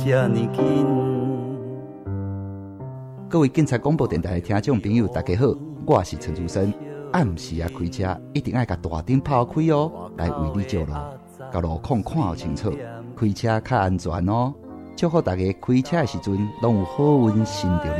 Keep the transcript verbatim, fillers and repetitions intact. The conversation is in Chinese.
这呢紧。 各位警察广播电台的听众朋友，大家好，我是陈竹生。暗时啊开车，一定要把大灯抛开哦，来为你照路，把路况看好清楚，开车较安全哦。祝福大家开车的时阵，拢有好运心着